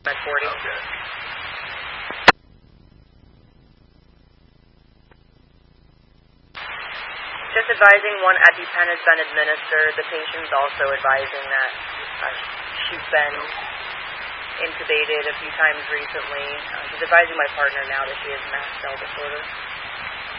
Med 40. Okay. Just advising one EpiPen has been administered. The patient's also advising that she's been intubated a few times recently. She's advising my partner now that she has mast cell disorder.